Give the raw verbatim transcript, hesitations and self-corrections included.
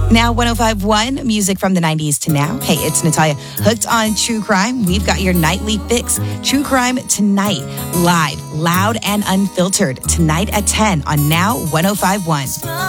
Now one oh five point one, music from the nineties to now. Hey, it's Natalia. Hooked on true crime. We've got your nightly fix. True crime tonight. Live, loud, and unfiltered. Tonight at ten on Now one oh five point one.